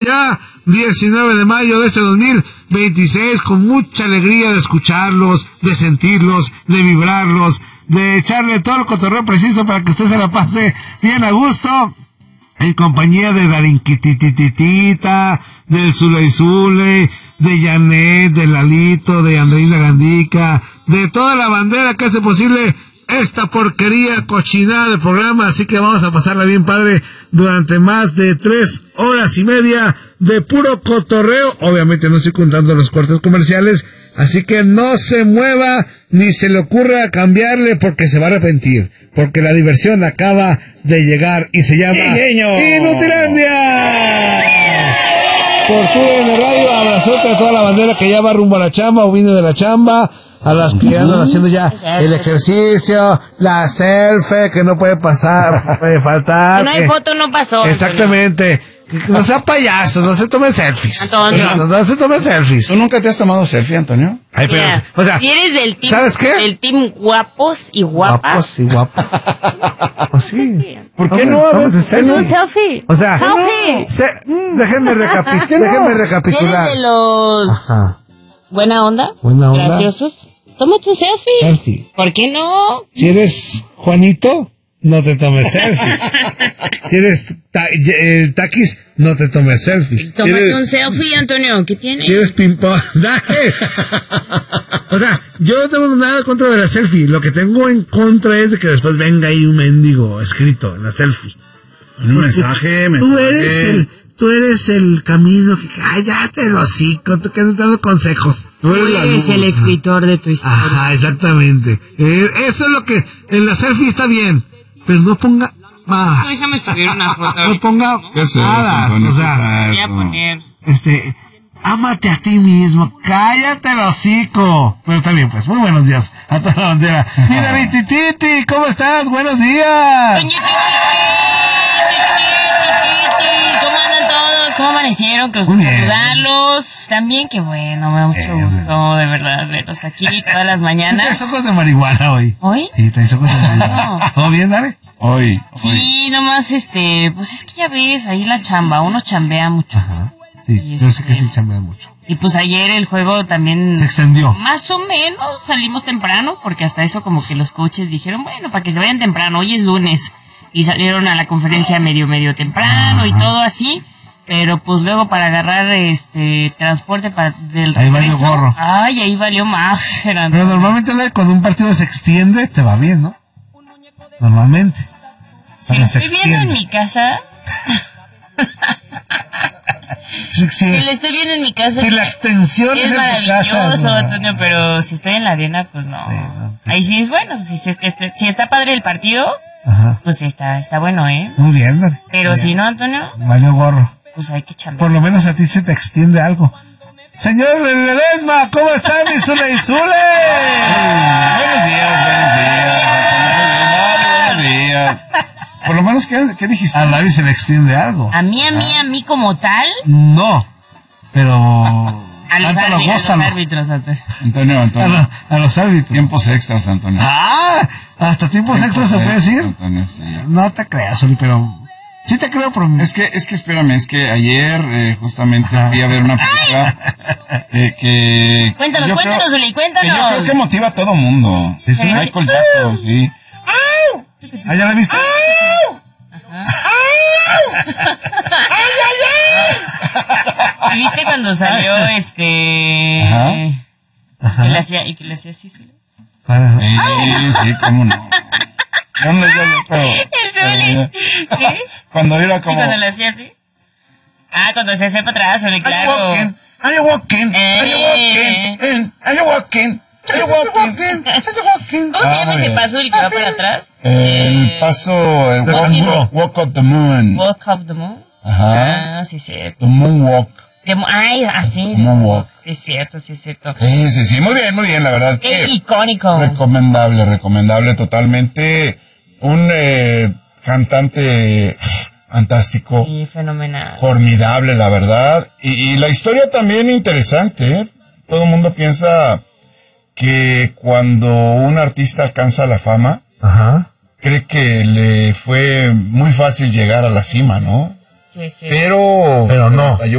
ya 19 de mayo de este 2026, con mucha alegría de escucharlos, de sentirlos, de vibrarlos, de echarle todo el cotorreo preciso para que usted se la pase bien a gusto, en compañía de Darinquitititita, del Zule Zule, de Janet, de Lalito, de Andreina Gandica, de toda la bandera que hace posible esta porquería cochinada de programa. Así que vamos a pasarla bien padre durante más de 3 horas y media de puro cotorreo. Obviamente no estoy contando los cortes comerciales, así que no se mueva ni se le ocurra cambiarle, porque se va a arrepentir, porque la diversión acaba de llegar y se llama Inutilandia. Por TUDN Radio, abrazote a toda la bandera que ya va rumbo a la chamba o vino de la chamba, a las que andan haciendo ya el ejercicio, la selfie que no puede pasar, no puede faltar. Si no hay foto, no pasó. Exactamente. No sea payaso, no se tomen selfies. Antonio. No se tomen selfies. ¿Tú nunca te has tomado selfie, Antonio? Ay, pero, Mira, o sea, si eres del team, ¿sabes qué? del team guapos y guapas. Guapos y guapas. Pues sí. ¿Por qué no? A ver, Un selfie. O sea, selfie. déjenme recapitular. ¿Eres de los buena onda? Buena onda. Graciosos. Tómate un selfie. Selfie. ¿Por qué no? Si eres Juanito, no te tomes selfies. Si eres Taquis, no te tomes selfies. Tómate un selfie, Antonio. ¿Qué tiene? Si eres ping-pong, dale. O sea, yo no tengo nada contra de la selfie. Lo que tengo en contra es de que después venga ahí un mendigo escrito en la selfie. Un mensaje. Tú eres el camino que... Cállate el hocico, tú que estás dando consejos. Tú eres la luz. el escritor de tu historia. Ajá, exactamente. Eso es lo que... En la selfie está bien, pero no ponga más. Déjame subir una foto. No ponga ¿Qué es eso, nada. Antonio? O sea, Voy a poner. ámate a ti mismo, cállate el hocico. Pero está bien, pues, muy buenos días a toda la bandera. Mira, Titi, ¿cómo estás? Buenos días. ¿Cómo andan todos? ¿Cómo amanecieron? Que os gusta saludarlos. También, que bueno, me da mucho gusto, de verdad, verlos aquí todas las mañanas. Traes ojos de marihuana hoy. ¿Hoy? Sí, traes ojos de marihuana. No. ¿Todo bien, Dale? Hoy. Sí, nomás, pues es que ya ves, ahí la chamba, uno chambea mucho. Ajá. Sí, yo sé que sí chambea mucho. Y pues ayer el juego también... Se extendió. Más o menos salimos temprano, porque hasta eso como que los coaches dijeron, bueno, para que se vayan temprano, hoy es lunes. Y salieron a la conferencia medio temprano y todo así. Pero pues luego para agarrar transporte del regreso. Ahí valió gorro. Ay, ahí valió más. Pero normalmente cuando un partido se extiende, te va bien, ¿no? Normalmente. Si lo estoy viendo en mi casa... Si lo estoy viendo en mi casa... Si la extensión es en tu maravilloso, casa, Antonio, pero si estoy en la arena, pues no. Sí, no. Ahí sí es bueno. Si está padre el partido, ajá, pues está bueno, ¿eh? muy bien, Dale. Pero bien. Si no, Antonio, Valió gorro. pues hay que chambear. Por lo menos a ti se te extiende algo. Señor Ledesma, ¿cómo está mi Zule y Zule? Buenos días. Por lo menos, ¿qué dijiste? A Larry se le extiende algo. A mí como tal, No, pero... a los árbitros, Antonio. Antonio. A los árbitros. Tiempos extras, Antonio. Hasta tiempos extras se puede decir. Antonio, sí. No te creas, Zuli, pero... Sí te creo, pero... Es que espérame, es que ayer justamente fui a ver una película que... Cuéntanos, Zuli, cuéntanos. Que yo creo que motiva a todo mundo. ¿Sí? Michael Jackson, sí. ¿Ah, ya la viste? ¿Viste cuando salió Ajá. que le hacía así, Zuli? Sí, cómo no. Yo no yo, pero... El Zuli, ¿sí? Cuando era ¿Y como... cuando le hacía así? Cuando se hacía para atrás, Zuli, claro. Are you walking? ¿Cómo se llama ese paso, Zuli, que va para atrás? El paso, Walk of the Moon. Walk of the Moon. Ajá. Sí, cierto. The Moonwalk. Así. Moonwalk. Sí, cierto. Sí, muy bien, la verdad. Qué icónico. Recomendable totalmente. Un cantante fantástico. Sí, fenomenal. Formidable, la verdad. Y la historia también interesante, ¿eh? Todo el mundo piensa que cuando un artista alcanza la fama, Ajá, cree que le fue muy fácil llegar a la cima, ¿no? Sí. Pero no.